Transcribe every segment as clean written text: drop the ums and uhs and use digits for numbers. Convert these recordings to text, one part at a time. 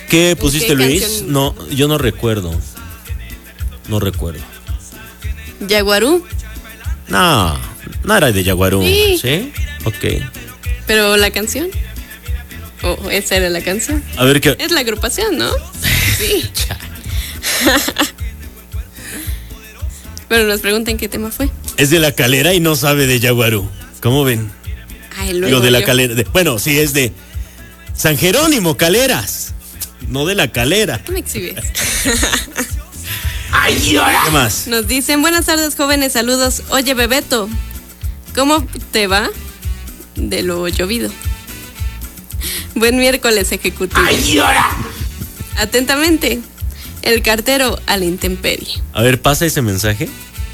¿Qué pusiste, Luis? canción? No, yo no recuerdo. No recuerdo. Yaguarú, No era de Yaguarú. Sí. ¿Sí? Ok. pero la canción. Oh, esa era la canción. A ver qué. Es la agrupación, ¿no? Sí. Pero nos preguntan qué tema fue. Es de La Calera y no sabe de Yaguarú. ¿Cómo ven? Ay, Digo, luego de La yo. Calera. Bueno, sí, es de San Jerónimo, Caleras. No de La Calera. ¿Qué me exhibes? ¿Qué más? Nos dicen, buenas tardes, jóvenes, saludos. Oye, Bebeto, ¿cómo te va de lo llovido? Buen miércoles ejecutivo. Atentamente, el cartero a la intemperie. A ver, pasa ese mensaje.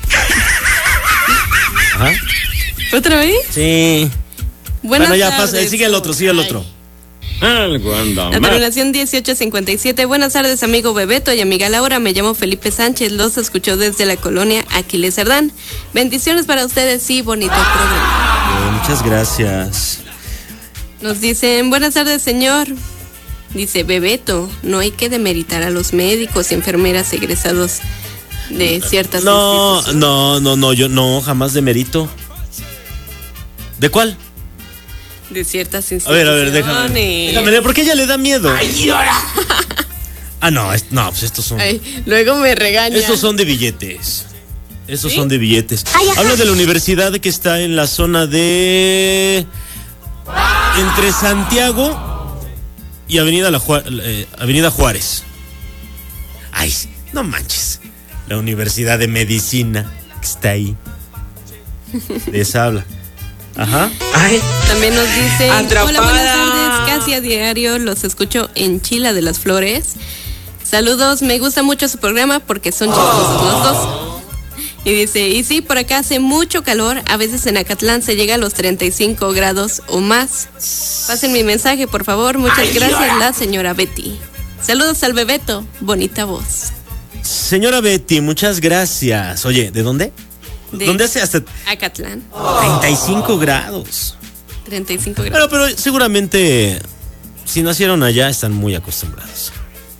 Ajá. ¿Otra vez? Sí. Buenas Bueno, ya tardes. pasa. Sigue el otro, sigue el otro. Algo anda La mal. terminación 1857. Buenas tardes, amigo Bebeto y amiga Laura. Me llamo Felipe Sánchez. Los escucho desde la colonia Aquiles Cerdán. Bendiciones para ustedes y bonito programa. Muchas gracias. Nos dicen, buenas tardes, señor. Dice, Bebeto, no hay que demeritar a los médicos y enfermeras egresados de ciertas instituciones. No, yo no, jamás demerito. ¿De cuál? De ciertas A instituciones. ver, déjame leer, porque ella le da miedo. Ah, no, pues estos son. Ay, luego me regañan. Estos son de billetes. Estos ¿Sí? son de billetes. Habla de la universidad que está en la zona de entre Santiago y Avenida Juárez. Ay, no manches. La Universidad de Medicina que está ahí. De esa habla. Ajá. También nos dice, Atrapada. hola, buenas tardes, casi a diario los escucho en Chila de las Flores. Saludos, me gusta mucho su programa porque son chistosos los dos. Y dice, y sí, por acá hace mucho calor, a veces en Acatlán se llega a los 35 grados o más. Pasen mi mensaje, por favor, muchas gracias, la señora Betty. Saludos al Bebeto, bonita voz. Señora Betty, muchas gracias. Oye, ¿de dónde? De ¿Dónde hace hasta Acatlán, 35 grados? 35 grados. Pero seguramente si nacieron allá están muy acostumbrados.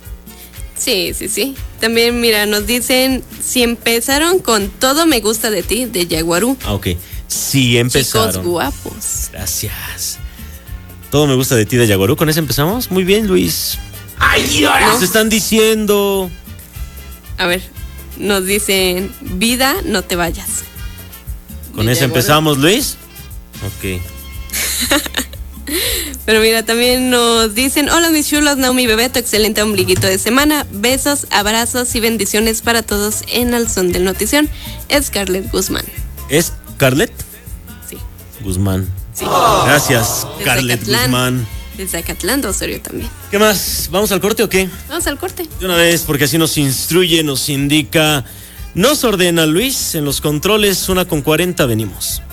Sí. También, mira, nos dicen, si empezaron con Todo me gusta de ti, de Yaguarú. Ah, ok. Sí, empezaron. Chicos guapos. Gracias. Todo me gusta de ti de Yaguarú. ¿Con ese empezamos? Muy bien, Luis. Nos están diciendo. A ver, nos dicen, vida, no te vayas. ¿Con De ese Yaguarú. empezamos, Luis? Ok. Pero mira, también nos dicen, hola mis chulos, Naomi Bebeto, excelente ombliguito de semana. Besos, abrazos y bendiciones para todos en Al Son del Notición. Scarlett Guzmán. ¿Es Scarlett? Sí. Guzmán. Sí. Gracias, Desde Scarlett Acatlán. Guzmán. Desde Acatlán de Osorio también. ¿Qué más? ¿Vamos al corte o qué? Vamos al corte. De una vez, porque así nos instruye, nos indica, nos ordena Luis en los controles. 1:40, venimos.